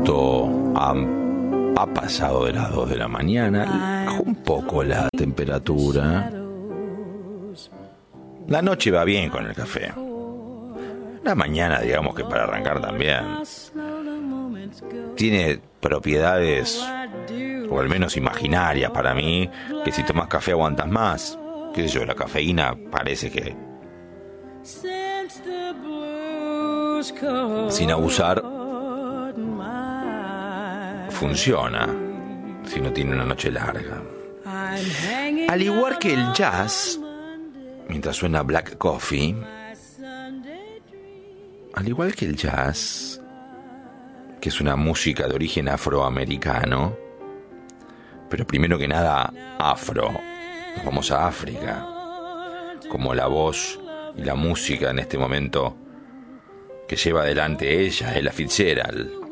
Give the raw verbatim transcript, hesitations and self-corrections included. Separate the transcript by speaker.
Speaker 1: Justo ha, ha pasado de las dos de la mañana, bajó un poco la temperatura. La noche va bien con el café. La mañana, digamos que para arrancar también. Tiene propiedades, o al menos imaginarias para mí, que si tomas café aguantas más. Qué sé yo, la cafeína parece que, sin abusar, funciona si no tiene una noche larga. Al igual que el jazz, mientras suena Black Coffee, al igual que el jazz, que es una música de origen afroamericano, pero primero que nada afro, nos vamos a África, como la voz y la música en este momento que lleva adelante ella, Ella Fitzgerald.